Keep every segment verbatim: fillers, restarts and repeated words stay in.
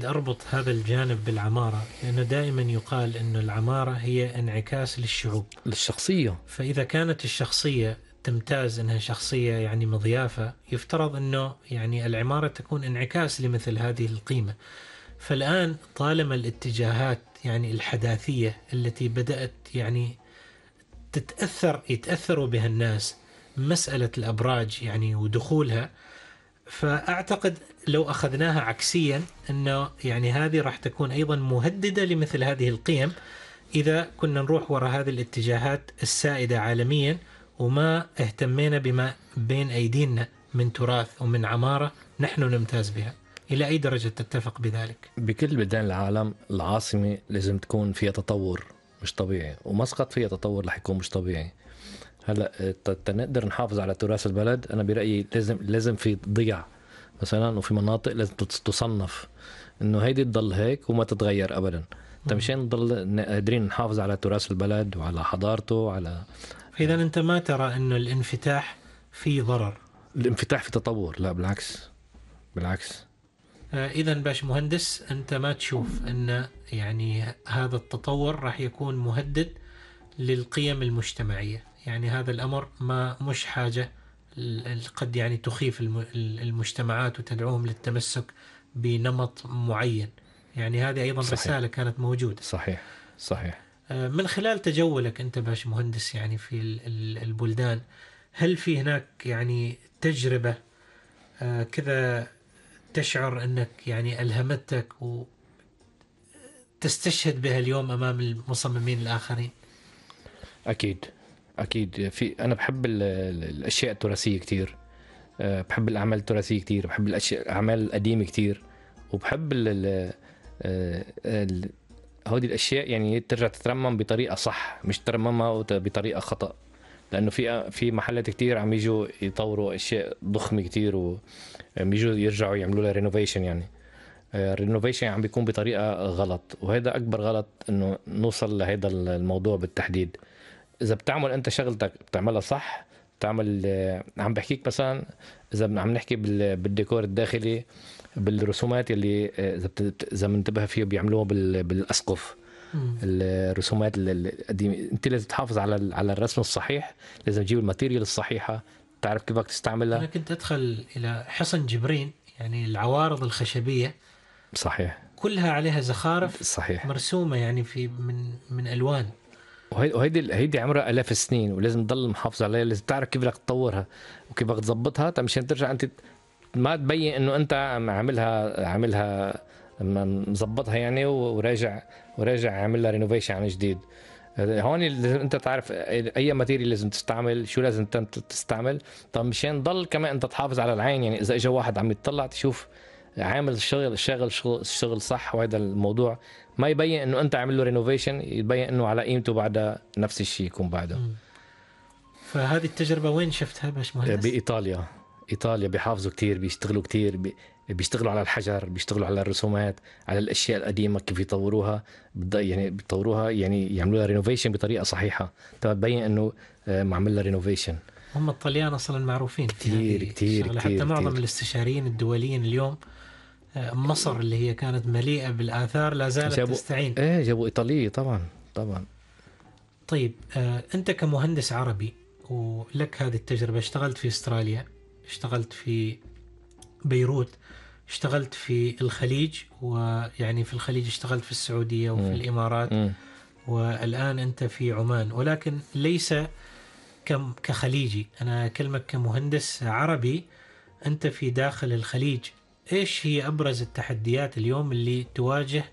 أريد أربط هذا الجانب بالعمارة، لأنه دائما يقال أن العمارة هي انعكاس للشعوب، للشخصية. فإذا كانت الشخصية تمتاز أنها شخصية يعني مضيافة، يفترض أنه يعني العمارة تكون انعكاس لمثل هذه القيمة. فالآن طالما الاتجاهات يعني الحداثية التي بدأت يعني تتأثر يتأثروا بها الناس، مسألة الأبراج يعني ودخولها، فأعتقد لو أخذناها عكسيا أنه يعني هذه راح تكون أيضا مهددة لمثل هذه القيم إذا كنا نروح وراء هذه الاتجاهات السائدة عالميا، وما اهتمينا بما بين أيدينا من تراث ومن عمارة نحن نمتاز بها. إلى أي درجة تتفق بذلك؟ بكل بلدان العالم العاصمة لازم تكون فيها تطور مش طبيعي، ومسقط فيها تطور رح يكون مش طبيعي. هلا تنقدر نحافظ على تراث البلد، أنا برأيي لازم لازم في ضيع مثلا، وفي مناطق لازم تصنف إنه هيدي تضل هيك وما تتغير أبدا، مشان نضل قادرين نحافظ على تراث البلد وعلى حضارته. على فإذا أنت ما ترى إنه الانفتاح فيه ضرر؟ الانفتاح في تطور، لا بالعكس بالعكس. آه إذا باش مهندس أنت ما تشوف أن يعني هذا التطور راح يكون مهدد للقيم المجتمعية؟ يعني هذا الأمر ما مش حاجة قد يعني تخيف المجتمعات وتدعوهم للتمسك بنمط معين، يعني هذه أيضا صحيح. رسالة كانت موجودة. صحيح صحيح. من خلال تجولك أنت باش مهندس يعني في البلدان، هل في هناك يعني تجربة كذا تشعر أنك يعني ألهمتك وتستشهد بها اليوم أمام المصممين الآخرين؟ أكيد أكيد. في أنا بحب الأشياء التراثية كتير، بحب الأعمال التراثية كتير، بحب الأشياء الأعمال القديمة كتير، وبحب ال ال هودي الأشياء يعني ترجع تترمم بطريقة صح، مش ترممها بطريقة خطأ، لأنه في في محلات كتير عم يجوا يطوروا أشياء ضخمة كتير ويجوا يرجعوا يعملوا لها رينوفيشن. يعني رينوفيشن عم بيكون بطريقة غلط، وهذا أكبر غلط إنه نوصل لهذا الموضوع بالتحديد. إذا بتعمل أنت شغلتك بتعملها صح، تعمل عم بحكيك مثلا إذا عم نحكي بالديكور الداخلي، بالرسومات اللي إذا إذا منتبه فيه بيعملوها بالأسقف، الرسومات القديمة، أنت لازم تحافظ على على الرسم الصحيح، لازم تجيب الماتيريال الصحيحة، تعرف كيف بدك تستعملها. أنا كنت أدخل إلى حصن جبرين، يعني العوارض الخشبية صحيح كلها عليها زخارف صحيح مرسومة يعني في من من ألوان، وهيدي هيدي عمرها آلاف السنين ولازم تضل محافظ عليها، لازم تعرف كيف بدك تطورها وكيف بدك تظبطها مشان ترجع انت ما تبين انه انت عاملها عاملها مظبطها يعني وراجع وراجع عامل لها رينوفيشن عن جديد. هون لازم انت تعرف اي ماتيريال لازم تستعمل، شو لازم انت تستعمل، طب مشان ضل كمان انت تحافظ على العين. يعني اذا اجى واحد عم يتطلع تشوف عامل الشغل الشغل شغل الشغل صح، وهذا الموضوع ما يبين انه انت عامل له رينوفيشن، يبين انه على قيمته بعد نفس الشيء يكون بعده. فهذه التجربة وين شفتها باش مهندس؟ بإيطاليا. إيطاليا بيحافظوا كتير، بيشتغلوا كتير، بي بيشتغلوا على الحجر، بيشتغلوا على الرسومات، على الأشياء القديمة كيف يطوروها، يعني بيطوروها يعني يعملوا لها رينوفيشن بطريقة صحيحة تبين إنه معمل لها رينوفيشن. هم الطليان أصلا معروفين كتير كتير, كتير حتى معظم كتير. الاستشاريين الدوليين اليوم، مصر اللي هي كانت مليئة بالآثار لا زالت جابوا تستعين. إيه جابوا إيطالية طبعا طبعا. طيب أنت كمهندس عربي ولك هذه التجربة، اشتغلت في استراليا، اشتغلت في بيروت، اشتغلت في الخليج، ويعني في الخليج اشتغلت في السعودية وفي م. الإمارات م. والآن أنت في عمان، ولكن ليس كخليجي، أنا أكلمك كمهندس عربي أنت في داخل الخليج. إيش هي أبرز التحديات اليوم اللي تواجه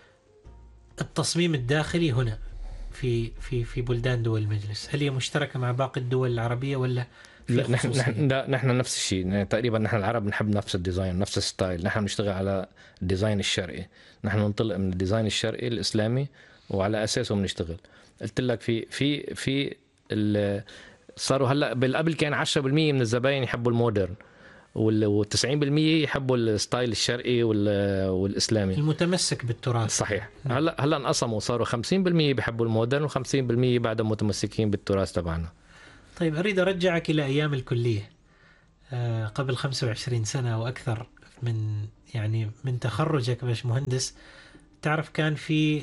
التصميم الداخلي هنا في في في بلدان دول المجلس؟ هل هي مشتركة مع باقي الدول العربية ولا لا؟ نحن نحن لا نحن نفس الشيء تقريبا. نحن العرب نحب نفس الديزاين نفس الستايل، نحن بنشتغل على الديزاين الشرقي، نحن ننطلق من الديزاين الشرقي الإسلامي وعلى أساسه بنشتغل. قلت لك في في في صاروا هلا بالقبل كان عشرة بالمية من الزباين يحبوا المودرن، والتسعين بالمية يحبوا الستايل الشرقي والإسلامي المتمسك بالتراث. صحيح. هلا هلا انقسموا، صاروا خمسين بالمية بيحبوا المودرن وخمسين بالمية بعدهم متمسكين بالتراث تبعنا. طيب أريد أرجعك إلى أيام الكلية قبل خمسة وعشرين سنة أو أكثر، من يعني من تخرجك باش مهندس، تعرف كان في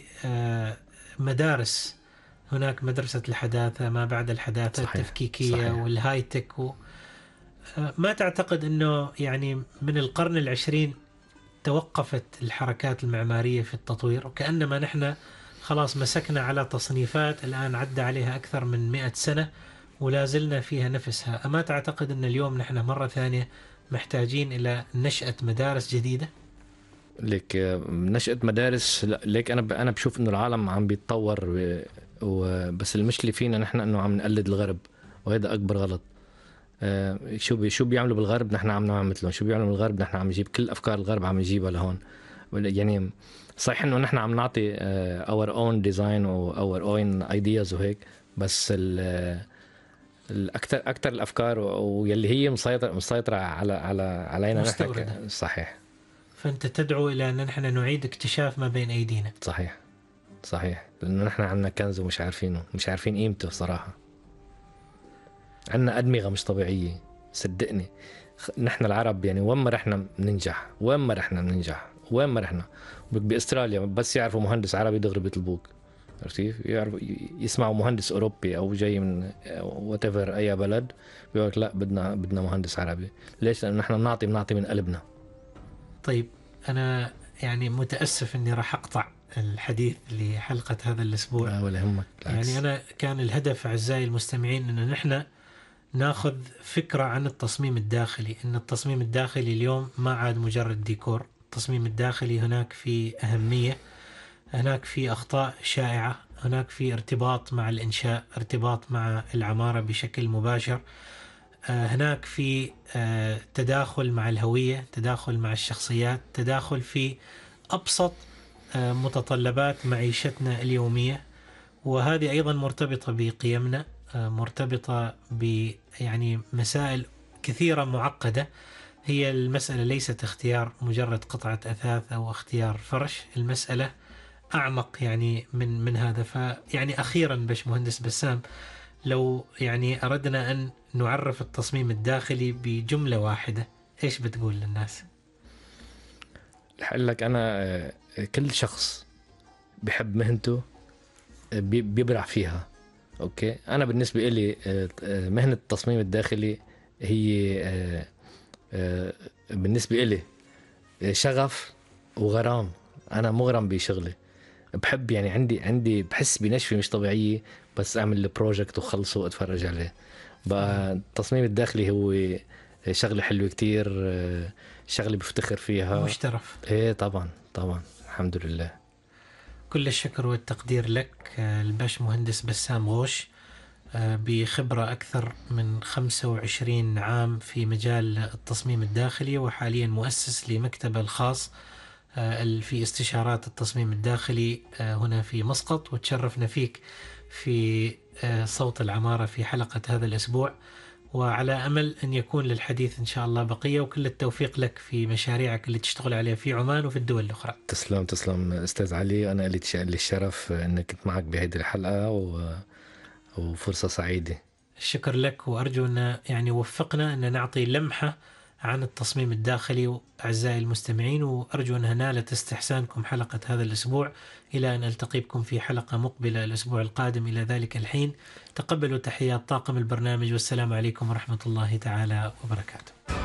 مدارس، هناك مدرسة الحداثة، ما بعد الحداثة، صحيح. التفكيكية صحيح. والهاي تك و... ما تعتقد أنه يعني من القرن العشرين توقفت الحركات المعمارية في التطوير، وكأنما نحن خلاص مسكنا على تصنيفات الآن عدى عليها أكثر من مئة سنة ولا زلنا فيها نفسها؟ أما تعتقد أن اليوم نحن مرة ثانية محتاجين إلى نشأة مدارس جديدة؟ ليك نشأة مدارس، ليك أنا أنا بشوف إنه العالم عم بيتطور، وبس المشكلة فينا نحن إنه عم نقلد الغرب، وهذا أكبر غلط. شو بي شو بيعملوا بالغرب نحن عم نعمل مثلهم، شو بيعملوا بالغرب نحن عم نجيب كل أفكار الغرب عم نجيبها لهون. يعني صحيح إنه نحن عم نعطي our own design و our own ideas وهيك، بس الأكثر أكثر الأفكار واللي هي مسيطرة مسيطرة على على علينا مستوردة. صحيح. فأنت تدعو إلى أن نحن نعيد اكتشاف ما بين أيدينا. صحيح صحيح، لأنه نحن عنا كنز ومش عارفينه، مش عارفين قيمته صراحة. عنا أدمغة مش طبيعية صدقني. نحن العرب يعني وين ما رحنا بننجح، وين ما رحنا بننجح، وين ما رحنا. بأستراليا بس يعرفوا مهندس عربي دغري بيطلبوك، عرفتي؟ يعرفوا يسمعوا مهندس أوروبي أو جاي من whatever أي بلد بيقول لك لا بدنا بدنا مهندس عربي. ليش؟ لأن نحن بنعطي بنعطي من قلبنا. طيب أنا يعني متأسف إني راح أقطع الحديث لحلقة هذا الأسبوع. لا ولا همك. يعني أنا كان الهدف أعزائي المستمعين إن نحن ناخذ فكرة عن التصميم الداخلي، إن التصميم الداخلي اليوم ما عاد مجرد ديكور. التصميم الداخلي هناك في أهمية، هناك في أخطاء شائعة، هناك في ارتباط مع الإنشاء، ارتباط مع العمارة بشكل مباشر، هناك في تداخل مع الهوية، تداخل مع الشخصيات، تداخل في أبسط متطلبات معيشتنا اليومية. وهذه أيضا مرتبطة بقيمنا، مرتبطة ب يعني مسائل كثيرة معقدة. هي المسألة ليست اختيار مجرد قطعة أثاث أو اختيار فرش، المسألة أعمق يعني من من هذا. فيعني أخيرا باش مهندس بسام، لو يعني أردنا أن نعرف التصميم الداخلي بجملة واحدة، إيش بتقول للناس؟ هقول لك أنا كل شخص بيحب مهنته بيبرع فيها. أوكي، أنا بالنسبة إلي مهنة التصميم الداخلي هي بالنسبة إلي شغف وغرام. أنا مغرم بشغلي، بحب يعني عندي عندي بحس بنشفة مش طبيعية بس أعمل البروجكت وخلصه وأتفرج عليه. بقى التصميم الداخلي هو شغلة حلوة كتير، شغلة بفتخر فيها، مشترف. إيه طبعا طبعا الحمد لله. كل الشكر والتقدير لك الباش مهندس بسام غوش، بخبرة أكثر من خمسة وعشرين عام في مجال التصميم الداخلي، وحاليا مؤسس لمكتبه الخاص في استشارات التصميم الداخلي هنا في مسقط. وتشرفنا فيك في صوت العمارة في حلقة هذا الأسبوع، وعلى أمل أن يكون للحديث إن شاء الله بقية، وكل التوفيق لك في مشاريعك اللي تشتغل عليها في عمان وفي الدول الأخرى. تسلم تسلم أستاذ علي، أنا لي الشرف أنك كنت معك بهذه الحلقة و... وفرصة سعيدة. الشكر لك، وأرجو أن يعني وفقنا أن نعطي لمحة عن التصميم الداخلي أعزائي المستمعين، وأرجو أنها نالت استحسانكم حلقة هذا الأسبوع. إلى أن ألتقي بكم في حلقة مقبلة الأسبوع القادم، إلى ذلك الحين تقبلوا تحيات طاقم البرنامج، والسلام عليكم ورحمة الله تعالى وبركاته.